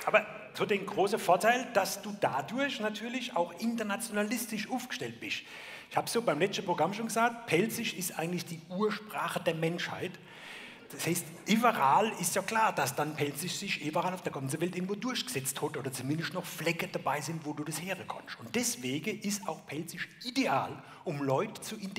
aber so den großen Vorteil, dass du dadurch natürlich auch internationalistisch aufgestellt bist. Ich habe so beim letzten Programm schon gesagt, Pelzig ist eigentlich die Ursprache der Menschheit. Das heißt, überall ist ja klar, dass dann Pelzig sich überall auf der ganzen Welt irgendwo durchgesetzt hat oder zumindest noch Flecke dabei sind, wo du das hören kannst. Und deswegen ist auch Pelzig ideal, um Leute zu integrieren.